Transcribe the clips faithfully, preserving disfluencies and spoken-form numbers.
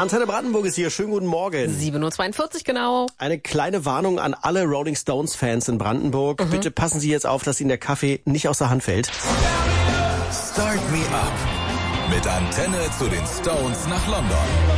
Antenne Brandenburg ist hier. Schönen guten Morgen. sieben Uhr zweiundvierzig genau. Eine kleine Warnung an alle Rolling Stones Fans in Brandenburg. Mhm. Bitte passen Sie jetzt auf, dass Ihnen der Kaffee nicht aus der Hand fällt. Start me up. Mit Antenne zu den Stones nach London.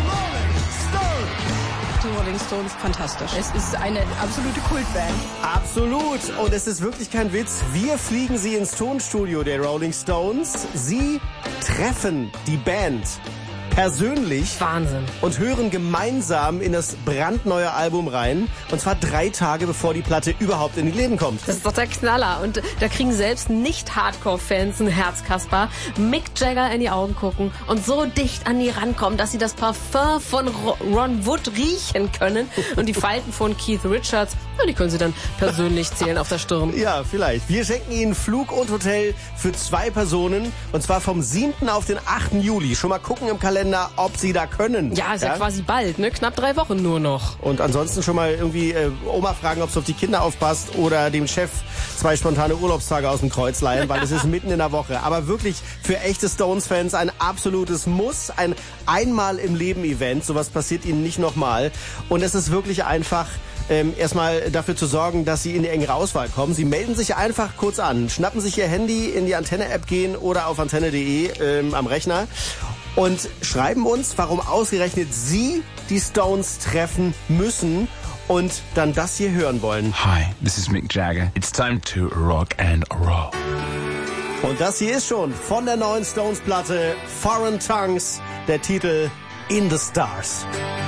Die Rolling Stones, fantastisch. Es ist eine absolute Kultband. Absolut. Und es ist wirklich kein Witz. Wir fliegen Sie ins Tonstudio der Rolling Stones. Sie treffen die Band persönlich. Wahnsinn. Und hören gemeinsam in das brandneue Album rein. Und zwar drei Tage, bevor die Platte überhaupt in die Läden kommt. Das ist doch der Knaller. Und da kriegen selbst Nicht-Hardcore-Fans ein Herzkasper, Mick Jagger in die Augen gucken und so dicht an die rankommen, dass sie das Parfum von Ron Wood riechen können. Und die Falten von Keith Richards, die können sie dann persönlich zählen auf der Stirn. Ja, vielleicht. Wir schenken Ihnen Flug und Hotel für zwei Personen. Und zwar vom siebten auf den achten Juli. Schon mal gucken im Kalender, ob Sie da können. Ja, ist ja, ja quasi bald, ne? Knapp drei Wochen nur noch. Und ansonsten schon mal irgendwie äh, Oma fragen, ob sie auf die Kinder aufpasst oder dem Chef zwei spontane Urlaubstage aus dem Kreuz leihen, weil es ist mitten in der Woche. Aber wirklich für echte Stones-Fans ein absolutes Muss, ein einmal im Leben Event. Sowas passiert Ihnen nicht nochmal. Und es ist wirklich einfach Ähm, erstmal dafür zu sorgen, dass Sie in die engere Auswahl kommen. Sie melden sich einfach kurz an, schnappen sich Ihr Handy, in die Antenne-App gehen oder auf antenne punkt de ähm, am Rechner und schreiben uns, warum ausgerechnet Sie die Stones treffen müssen und dann das hier hören wollen. Hi, this is Mick Jagger. It's time to rock and roll. Und das hier ist schon von der neuen Stones-Platte Foreign Tongues, der Titel In the Stars.